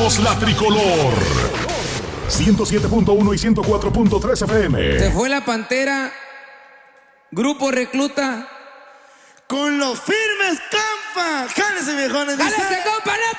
Somos la tricolor. 107.1 y 104.3 FM. Se fue la Pantera. Grupo Recluta. Con los firmes, Campa. Jálese, viejones. ¡Jálese, compa, neta!